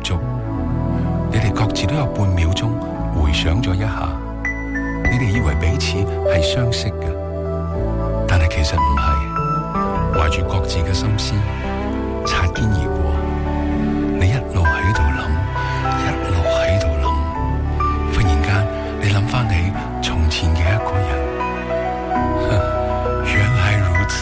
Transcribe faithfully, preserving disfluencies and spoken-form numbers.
觸，你哋各自都有半秒鐘回想咗一下，你哋以為彼此係相識嘅，但係其實唔係，懷住各自嘅心思擦肩而過。